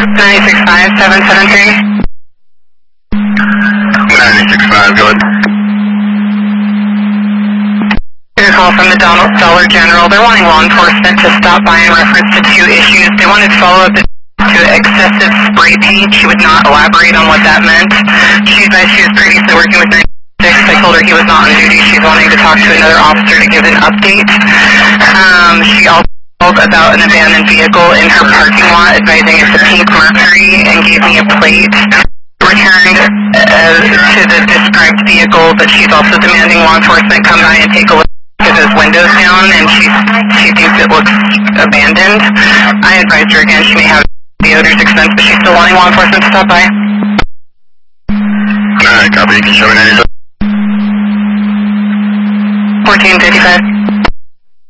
965-773. 965, go ahead. Here's a call from the Dollar General. They're wanting law enforcement to stop by in reference to two issues. They wanted follow-up to excessive spray paint. She would not elaborate on what that meant. She advised she was previously working with 36. I told her he was not on duty. She's wanting to talk to another officer to give an update. She also called about an abandoned vehicle in her parking lot, advising it's a pink Mercury, and gave me a plate. Returned to the described vehicle, but she's also demanding law enforcement come by and take a look at those windows down, and she thinks it looks abandoned. I advised her again she may have the owner's expense, but she's still wanting law enforcement to stop by. Alright, copy. You can show me 97. 1455.